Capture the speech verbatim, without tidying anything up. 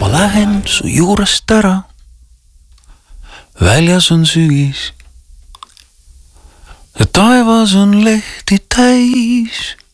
ma lähen su juurest ära. Väljas on sügis ja taevas on lehti täis.